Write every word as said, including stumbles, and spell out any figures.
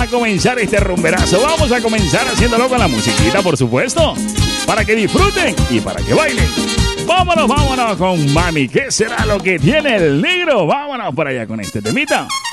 comenzar este rumberazo. Vamos a comenzar haciéndolo con la musiquita, por supuesto, para que disfruten y para que bailen. Vámonos, vámonos con Mami. ¿Qué será lo que tiene el negro? Vámonos por allá con este temita.